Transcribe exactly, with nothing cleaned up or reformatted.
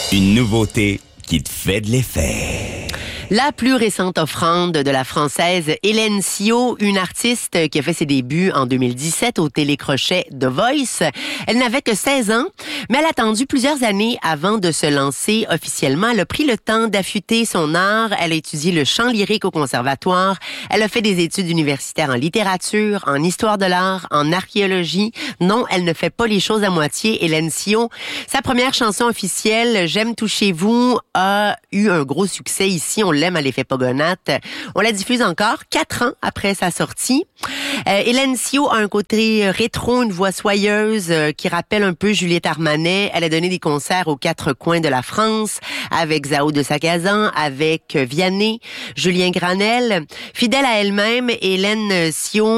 Une nouveauté qui te fait de l'effet. La plus récente offrande de la Française Hélène Sio, une artiste qui a fait ses débuts en deux mille dix-sept au télécrochet The Voice. Elle n'avait que seize ans, mais elle a attendu plusieurs années avant de se lancer officiellement. Elle a pris le temps d'affûter son art. Elle a étudié le chant lyrique au conservatoire. Elle a fait des études universitaires en littérature, en histoire de l'art, en archéologie. Non, elle ne fait pas les choses à moitié. Hélène Sio, sa première chanson officielle, J'aime toucher vous, a eu un gros succès ici. On l'aime à l'effet Pogonate. On la diffuse encore quatre ans après sa sortie. Euh, Hélène Sio a un côté rétro, une voix soyeuse euh, qui rappelle un peu Juliette Armanet. Elle a donné des concerts aux quatre coins de la France avec Zao de Sagazan, avec Vianney, Julien Granel. Fidèle à elle-même, Hélène Sio